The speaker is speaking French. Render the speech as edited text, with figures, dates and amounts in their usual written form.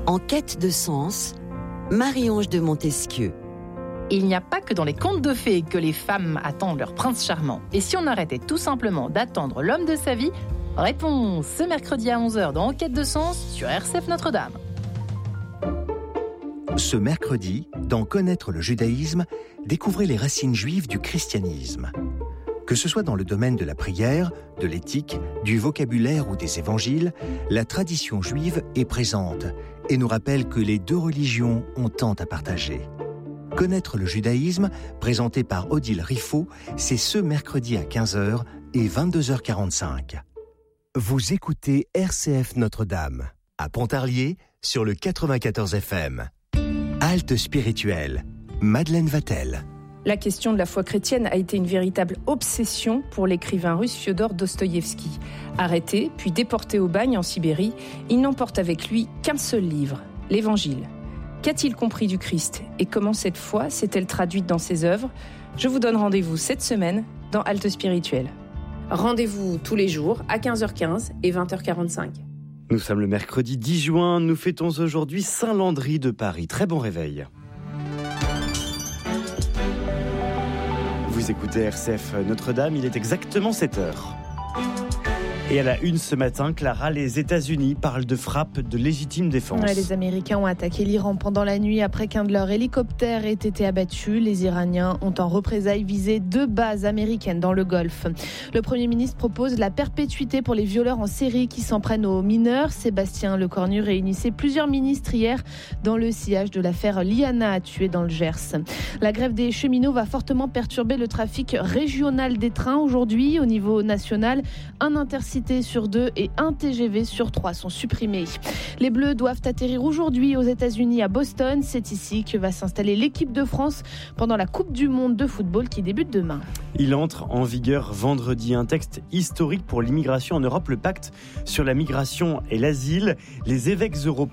En quête de sens, Marie-Ange de Montesquieu. Il n'y a pas que dans les contes de fées que les femmes attendent leur prince charmant. Et si on arrêtait tout simplement d'attendre l'homme de sa vie? Réponse ce mercredi à 11h dans En quête de sens sur RCF Notre-Dame. Ce mercredi, dans Connaître le judaïsme, découvrez les racines juives du christianisme. Que ce soit dans le domaine de la prière, de l'éthique, du vocabulaire ou des évangiles, la tradition juive est présente et nous rappelle que les deux religions ont tant à partager. Connaître le judaïsme, présenté par Odile Riffaut, c'est ce mercredi à 15h et 22h45. Vous écoutez RCF Notre-Dame, à Pontarlier, sur le 94 FM. Halte spirituelle, Madeleine Vatel. La question de la foi chrétienne a été une véritable obsession pour l'écrivain russe Fiodor Dostoïevski. Arrêté, puis déporté au bagne en Sibérie, il n'emporte avec lui qu'un seul livre, l'Évangile. Qu'a-t-il compris du Christ et comment cette foi s'est-elle traduite dans ses œuvres? Je vous donne rendez-vous cette semaine dans Halte spirituelle. Rendez-vous tous les jours à 15h15 et 20h45. Nous sommes le mercredi 10 juin, nous fêtons aujourd'hui Saint-Landry de Paris. Très bon réveil. Vous écoutez RCF Notre-Dame, il est exactement 7h. Et à la une ce matin, Clara, les États-Unis parlent de frappe de légitime défense. Les Américains ont attaqué l'Iran pendant la nuit après qu'un de leurs hélicoptères ait été abattu. Les Iraniens ont en représailles visé 2 bases américaines dans le Golfe. Le Premier ministre propose la perpétuité pour les violeurs en série qui s'en prennent aux mineurs. Sébastien Lecornu réunissait plusieurs ministres hier dans le sillage de l'affaire Liana, tuée dans le Gers. La grève des cheminots va fortement perturber le trafic régional des trains. Aujourd'hui, au niveau national, un intercité sur 2 et un TGV sur 3 sont supprimés. Les Bleus doivent atterrir aujourd'hui aux États-Unis à Boston. C'est ici que va s'installer l'équipe de France pendant la Coupe du Monde de football qui débute demain. Il entre en vigueur vendredi, un texte historique pour l'immigration en Europe, le pacte sur la migration et l'asile. Les évêques européens